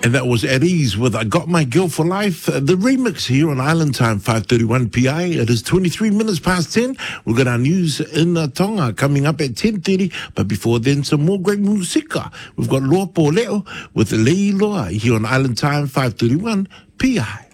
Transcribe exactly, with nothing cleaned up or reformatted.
And that was At Ease with I Got My Girl for Life. Uh, the remix here on Island Time, five thirty-one P I. It is twenty-three minutes past ten. We've got our news in uh, Tonga coming up at ten thirty. But before then, some more great musika. We've got Loa Po Leo with Leiloa here on Island Time, five thirty-one P I.